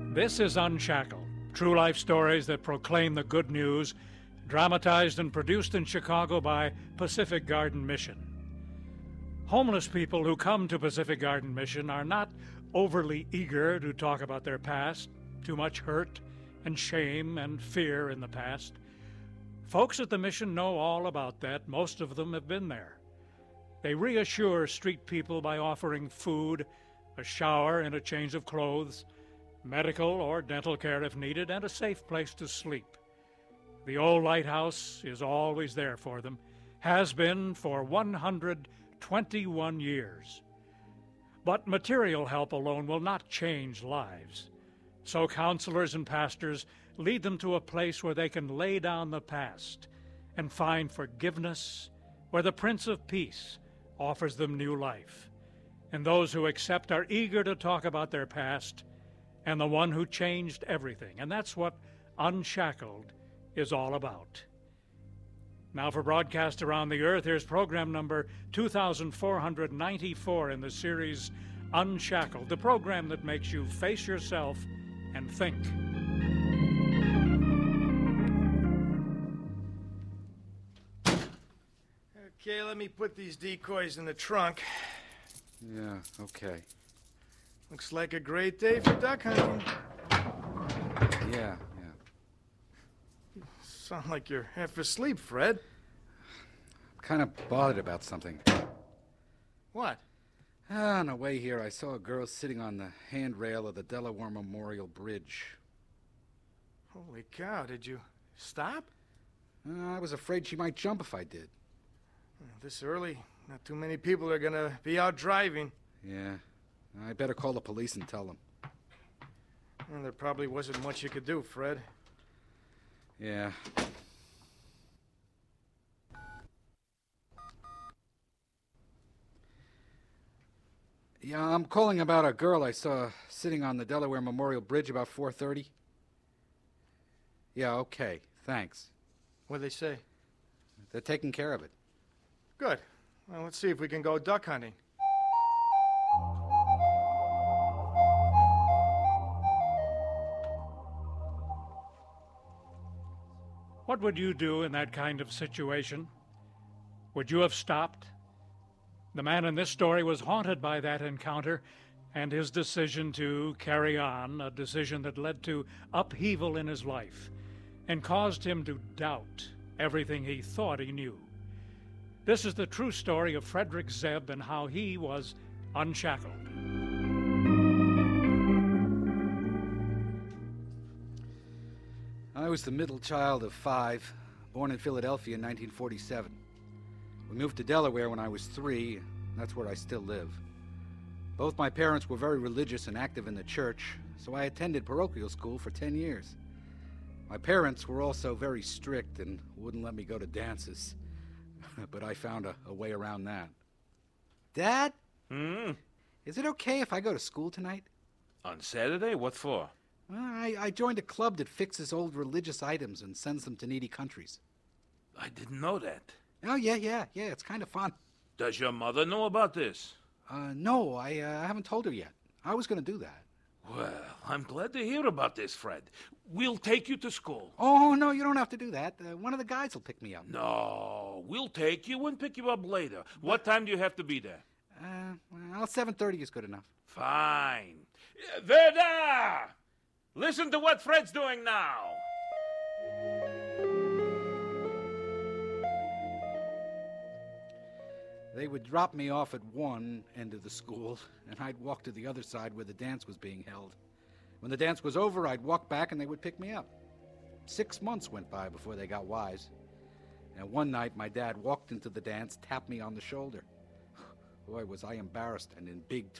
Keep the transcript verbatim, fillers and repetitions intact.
This is Unshackled, true life stories that proclaim the good news, dramatized and produced in Chicago by Pacific Garden Mission. Homeless people who come to Pacific Garden Mission are not overly eager to talk about their past, too much hurt and shame and fear in the past. Folks at the mission know all about that. Most of them have been there. They reassure street people by offering food, a shower and a change of clothes, medical or dental care if needed, and a safe place to sleep. The old lighthouse is always there for them, has been for one hundred twenty-one years. But material help alone will not change lives. So counselors and pastors lead them to a place where they can lay down the past and find forgiveness, where the Prince of Peace offers them new life. And those who accept are eager to talk about their past and the one who changed everything. And that's what Unshackled is all about. Now for broadcast around the earth, here's program number two thousand four hundred ninety-four in the series Unshackled, the program that makes you face yourself and think. Okay, let me put these decoys in the trunk. Yeah, okay. Looks like a great day for duck hunting. Yeah, yeah. Sound like you're half asleep, Fred. I'm kind of bothered about something. What? Ah, on the way here, I saw a girl sitting on the handrail of the Delaware Memorial Bridge. Holy cow, did you stop? Uh, I was afraid she might jump if I did. This early, not too many people are gonna be out driving. Yeah, I better call the police and tell them. Well, there probably wasn't much you could do, Fred. Yeah. Yeah, I'm calling about a girl I saw sitting on the Delaware Memorial Bridge about four thirty. Yeah, okay, thanks. What'd they say? They're taking care of it. Good. Well, let's see if we can go duck hunting. What would you do in that kind of situation? Would you have stopped? The man in this story was haunted by that encounter and his decision to carry on, a decision that led to upheaval in his life and caused him to doubt everything he thought he knew. This is the true story of Frederick Zebb and how he was unshackled. I was the middle child of five, born in Philadelphia in nineteen forty-seven. We moved to Delaware when I was three, and that's where I still live. Both my parents were very religious and active in the church, so I attended parochial school for ten years. My parents were also very strict and wouldn't let me go to dances. But I found a, a way around that. Dad? Hmm? Is it okay if I go to school tonight? On Saturday? What for? Well, I, I joined a club that fixes old religious items and sends them to needy countries. I didn't know that. Oh, yeah, yeah, yeah, it's kind of fun. Does your mother know about this? Uh, no, I uh, haven't told her yet. I was going to do that. Well, I'm glad to hear about this, Fred. We'll take you to school. Oh, no, you don't have to do that. Uh, one of the guys will pick me up. No, we'll take you and pick you up later. What time do you have to be there? Uh, well, seven thirty is good enough. Fine. Verda! Listen to what Fred's doing now. They would drop me off at one end of the school, and I'd walk to the other side where the dance was being held. When the dance was over, I'd walk back and they would pick me up. Six months went by before they got wise. And one night, my dad walked into the dance, tapped me on the shoulder. Boy, was I embarrassed and in big